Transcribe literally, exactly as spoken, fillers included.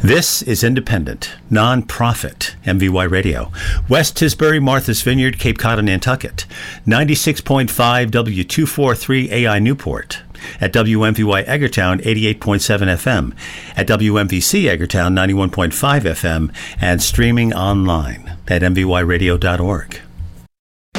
This is independent, non-profit M V Y Radio. West Tisbury, Martha's Vineyard, Cape Cod, and Nantucket. ninety-six point five W two forty-three A I Newport. At W M V Y Eggertown, eighty-eight point seven F M. At W M V C Eggertown, ninety-one point five F M. And streaming online at m v y radio dot org.